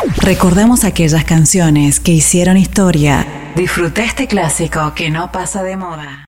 Recordamos aquellas canciones que hicieron historia. Disfruta este clásico que no pasa de moda.